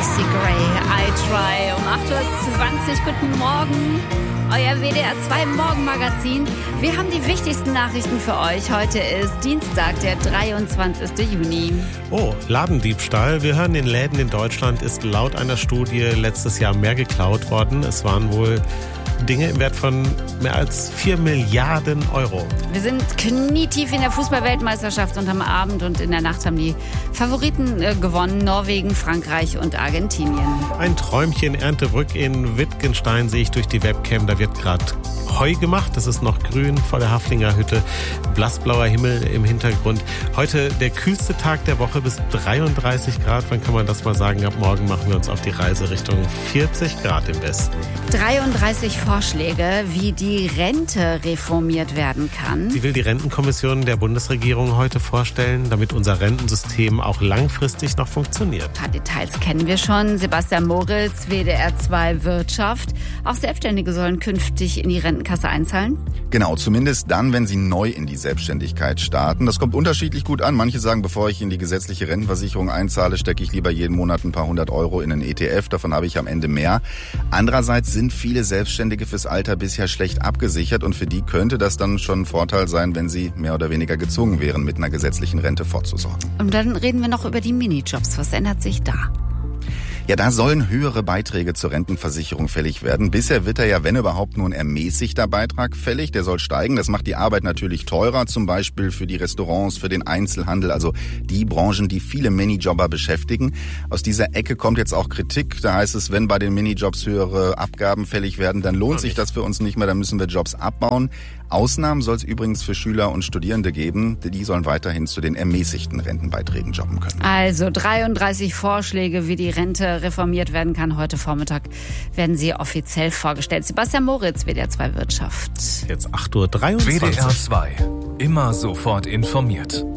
Macy Gray, I Try. Um 8.20 Uhr, guten Morgen. Euer WDR 2 Morgenmagazin. Wir haben die wichtigsten Nachrichten für euch. Heute ist Dienstag, der 23. Juni. Oh, Ladendiebstahl. Wir hören, in Läden in Deutschland ist laut einer Studie letztes Jahr mehr geklaut worden. Es waren wohl Dinge im Wert von mehr als 4 Milliarden Euro. Wir sind knietief in der Fußball-Weltmeisterschaft und am Abend und in der Nacht haben die Favoriten gewonnen. Norwegen, Frankreich und Argentinien. Ein Träumchen Erntebrück in Wittgenstein sehe ich durch die Webcam. Da wird gerade Heu gemacht. Das ist noch grün vor der Haflinger Hütte. Blassblauer Himmel im Hintergrund. Heute der kühlste Tag der Woche bis 33 Grad. Wann kann man das mal sagen? Ab morgen machen wir uns auf die Reise Richtung 40 Grad im Westen. 33 Vorschläge, wie die Rente reformiert werden kann. Sie will die Rentenkommission der Bundesregierung heute vorstellen, damit unser Rentensystem auch langfristig noch funktioniert. Ein paar Details kennen wir schon. Sebastian Moritz, WDR 2 Wirtschaft. Auch Selbstständige sollen künftig in die Rentenkasse einzahlen? Genau, zumindest dann, wenn sie neu in die Selbstständigkeit starten. Das kommt unterschiedlich gut an. Manche sagen, bevor ich in die gesetzliche Rentenversicherung einzahle, stecke ich lieber jeden Monat ein paar 100 Euro in einen ETF. Davon habe ich am Ende mehr. Andererseits sind viele Selbstständige fürs Alter bisher schlecht abgesichert und für die könnte das dann schon ein Vorteil sein, wenn sie mehr oder weniger gezwungen wären, mit einer gesetzlichen Rente vorzusorgen. Und dann reden wir noch über die Minijobs. Was ändert sich da? Ja, da sollen höhere Beiträge zur Rentenversicherung fällig werden. Bisher wird ja, wenn überhaupt, nur ein ermäßigter Beitrag fällig. Der soll steigen. Das macht die Arbeit natürlich teurer, zum Beispiel für die Restaurants, für den Einzelhandel, also die Branchen, die viele Minijobber beschäftigen. Aus dieser Ecke kommt jetzt auch Kritik. Da heißt es, wenn bei den Minijobs höhere Abgaben fällig werden, dann lohnt sich das für uns nicht mehr, dann müssen wir Jobs abbauen. Ausnahmen soll es übrigens für Schüler und Studierende geben. Die sollen weiterhin zu den ermäßigten Rentenbeiträgen jobben können. Also 33 Vorschläge, wie die Rente reformiert werden kann. Heute Vormittag werden sie offiziell vorgestellt. Sebastian Moritz, WDR 2 Wirtschaft. Jetzt 8.23 Uhr. WDR 2. Immer sofort informiert.